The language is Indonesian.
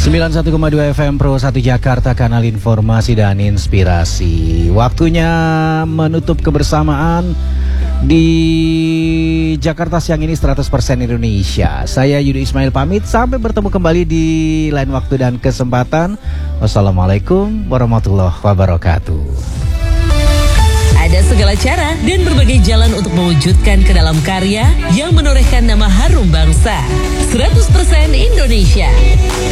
91,2 FM Pro 1 Jakarta, kanal informasi dan inspirasi. Waktunya menutup kebersamaan di Jakarta siang ini 100% Indonesia. Saya Yudi Ismail pamit, sampai bertemu kembali di lain waktu dan kesempatan. Wassalamualaikum warahmatullahi wabarakatuh. Ada segala cara dan berbagai jalan untuk mewujudkan ke dalam karya yang menorehkan nama harum bangsa. 100% Indonesia.